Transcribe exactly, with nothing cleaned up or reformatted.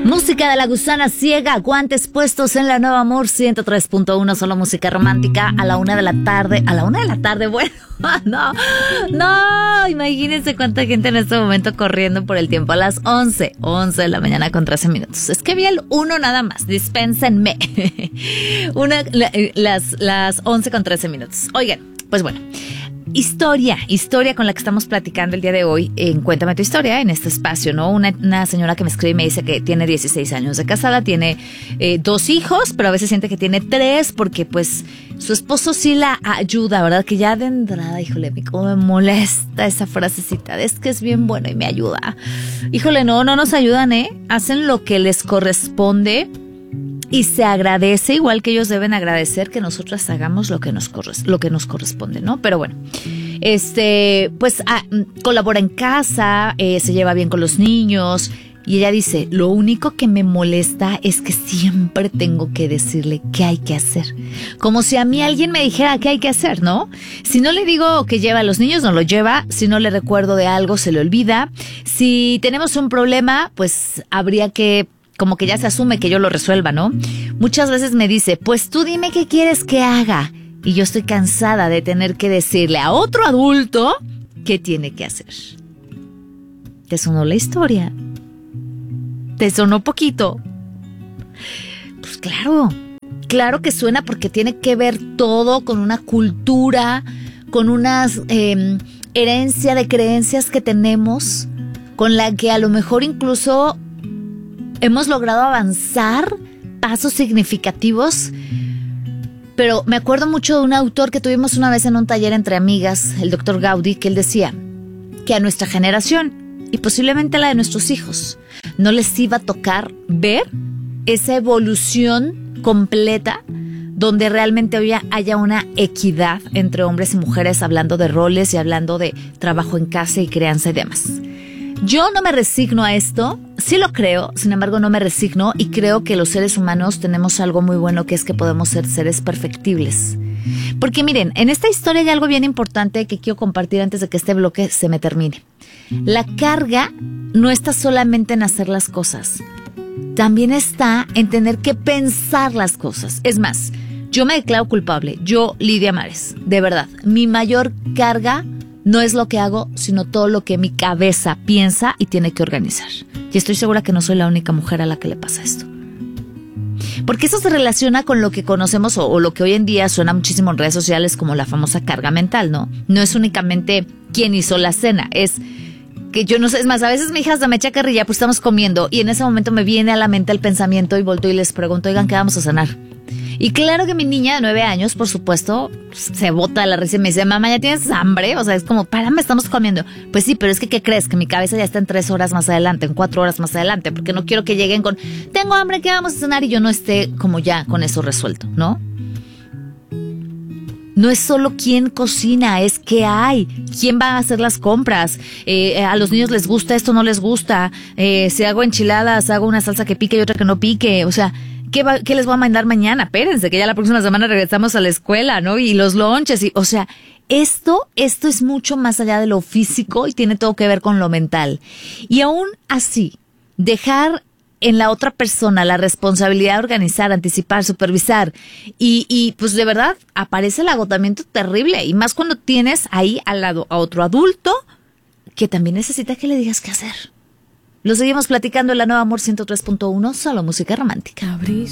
Música de la gusana ciega, guantes puestos en la Nueva Amor ciento tres punto uno, solo música romántica a la una de la tarde. A la una de la tarde, bueno, no, no, imagínense cuánta gente en este momento corriendo por el tiempo. A las once, once de la mañana con trece minutos. Es que vi el uno nada más, dispénsenme. Una, la, las, las once con trece minutos. Oigan, pues bueno. Historia, historia con la que estamos platicando el día de hoy en Cuéntame tu historia, en este espacio, ¿no? Una, una señora que me escribe y me dice que tiene dieciséis años de casada, tiene eh, dos hijos, pero a veces siente que tiene tres porque pues su esposo sí la ayuda, ¿verdad? Que ya de entrada, híjole, cómo me molesta esa frasecita, es que es bien bueno y me ayuda. Híjole, no, no nos ayudan, ¿eh? Hacen lo que les corresponde. Y se agradece, igual que ellos deben agradecer que nosotras hagamos lo que nos, corres- lo que nos corresponde, ¿no? Pero bueno, este, pues ah, colabora en casa, eh, se lleva bien con los niños. Y ella dice, lo único que me molesta es que siempre tengo que decirle qué hay que hacer. Como si a mí alguien me dijera qué hay que hacer, ¿no? Si no le digo que lleva a los niños, no lo lleva. Si no le recuerdo de algo, se le olvida. Si tenemos un problema, pues habría que... como que ya se asume que yo lo resuelva, ¿no? Muchas veces me dice, pues tú dime qué quieres que haga. Y yo estoy cansada de tener que decirle a otro adulto qué tiene que hacer. ¿Te sonó la historia? ¿Te sonó poquito? Pues claro, claro que suena porque tiene que ver todo con una cultura, con una eh, herencia de creencias que tenemos, con la que a lo mejor incluso... hemos logrado avanzar pasos significativos, pero me acuerdo mucho de un autor que tuvimos una vez en un taller entre amigas, el doctor Gaudí, que él decía que a nuestra generación y posiblemente a la de nuestros hijos no les iba a tocar ver esa evolución completa donde realmente hoy haya una equidad entre hombres y mujeres, hablando de roles y hablando de trabajo en casa y crianza y demás. Yo no me resigno a esto, sí lo creo, sin embargo no me resigno y creo que los seres humanos tenemos algo muy bueno, que es que podemos ser seres perfectibles. Porque miren, en esta historia hay algo bien importante que quiero compartir antes de que este bloque se me termine. La carga no está solamente en hacer las cosas, también está en tener que pensar las cosas. Es más, yo me declaro culpable, yo, Lidia Mares, de verdad, mi mayor carga no es lo que hago, sino todo lo que mi cabeza piensa y tiene que organizar. Y estoy segura que no soy la única mujer a la que le pasa esto. Porque eso se relaciona con lo que conocemos o, o lo que hoy en día suena muchísimo en redes sociales como la famosa carga mental, ¿no? No es únicamente quién hizo la cena, es que yo no sé, es más, a veces mi hija hasta me echa carrilla, pues estamos comiendo y en ese momento me viene a la mente el pensamiento y volteo y les pregunto, oigan, ¿qué vamos a cenar? Y claro que mi niña de nueve años, por supuesto, se bota de la risa y me dice, mamá, ¿ya tienes hambre? O sea, es como, párame, estamos comiendo. Pues sí, pero es que, ¿qué crees? Que mi cabeza ya está en tres horas más adelante, en cuatro horas más adelante, porque no quiero que lleguen con, tengo hambre, ¿qué vamos a cenar? Y yo no esté como ya con eso resuelto, ¿no? No es solo quién cocina, es qué hay, quién va a hacer las compras, eh, a los niños les gusta esto, no les gusta, eh, si hago enchiladas, hago una salsa que pique y otra que no pique, o sea... ¿Qué, va, ¿Qué les voy a mandar mañana? Espérense, que ya la próxima semana regresamos a la escuela, ¿no? Y los lonches, y, o sea, esto, esto es mucho más allá de lo físico y tiene todo que ver con lo mental. Y aún así, dejar en la otra persona la responsabilidad de organizar, anticipar, supervisar, y, y pues de verdad aparece el agotamiento terrible, y más cuando tienes ahí al lado a otro adulto que también necesita que le digas qué hacer. Lo seguimos platicando en la Nueva Amor ciento tres punto uno, solo música romántica. Abrí